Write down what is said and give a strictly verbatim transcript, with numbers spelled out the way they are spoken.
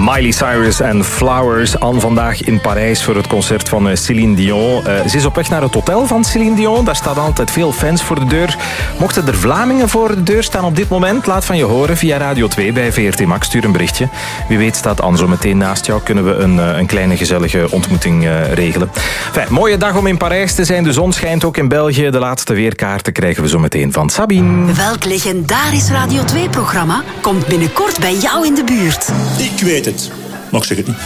Miley Cyrus en Flowers. Anne vandaag in Parijs voor het concert van Céline Dion. Uh, ze is op weg naar het hotel van Céline Dion. Daar staan altijd veel fans voor de deur. Mochten er Vlamingen voor de deur staan op dit moment, laat van je horen via Radio twee bij V R T Max. Stuur een berichtje. Wie weet staat Anne zo meteen naast jou. Kunnen we een, een kleine gezellige ontmoeting uh, regelen. Enfin, mooie dag om in Parijs te zijn. De zon schijnt ook in België. De laatste weerkaarten krijgen we zo meteen van Sabine. Welk legendarisch Radio twee-programma komt binnenkort bij jou in de buurt? Ik weet het. Maar ik zeg het niet.